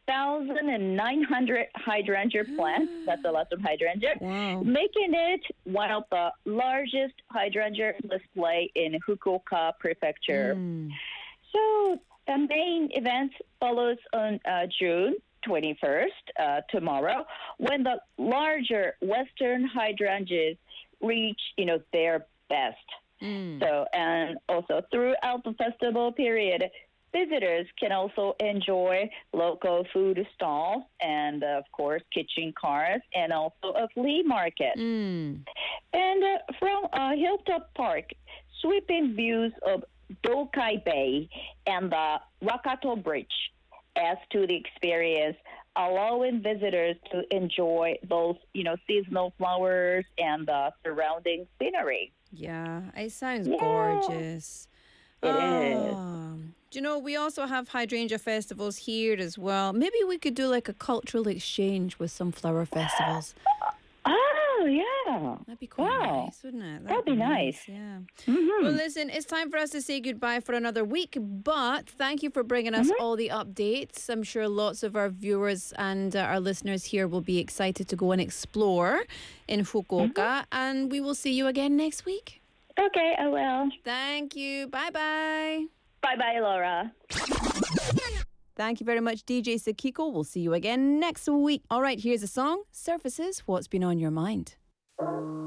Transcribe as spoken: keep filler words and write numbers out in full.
thousand nine hundred hydrangea plants. That's a lot of hydrangea, Wow. making it one of the largest hydrangea display in Fukuoka Prefecture. Mm. So the main event follows on uh, June twenty-first, uh, tomorrow, when the larger Western hydrangeas reach, you know, their best. Mm. So, and also throughout the festival period, visitors can also enjoy local food stalls and, uh, of course, kitchen cars and also a flea market. Mm. And uh, from uh, Hilltop Park, sweeping views of Dokai Bay and the Rakato Bridge adds to the experience, allowing visitors to enjoy those, you know, seasonal flowers and the surrounding scenery. Yeah, it sounds Yeah. gorgeous. It is. Ah, do you know, we also have hydrangea festivals here as well. Maybe we could do like a cultural exchange with some flower festivals. Oh, yeah. That'd be quite Wow. nice, wouldn't it? That'd be nice. Yeah. Mm-hmm. Well, listen, it's time for us to say goodbye for another week, but thank you for bringing us Mm-hmm. all the updates. I'm sure lots of our viewers and uh, our listeners here will be excited to go and explore in Fukuoka, Mm-hmm. and we will see you again next week. Okay, I will. Thank you. Bye-bye. Bye-bye, Laura. Thank you very much, D J Sakiko. We'll see you again next week. All right, here's a song, Surfaces, What's Been on Your Mind.